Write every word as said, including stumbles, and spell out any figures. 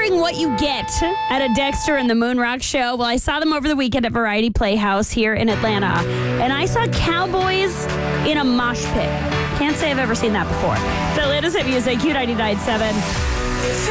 wondering what you get at a Dexter and the Moon Rock show? Well, I saw them over the weekend at Variety Playhouse here in Atlanta, and I saw cowboys in a mosh pit. Can't say I've ever seen that before. So Atlanta's Hit Music, Q ninety-nine point seven.